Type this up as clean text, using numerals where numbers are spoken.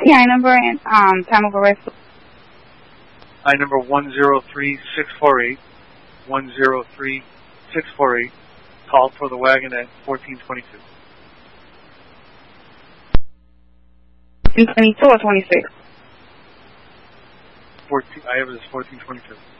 Yeah, number and time of arrest. I number 103648. 103648. Call for the wagon at 1422. 1422 or 26? 14. I have it as 1422.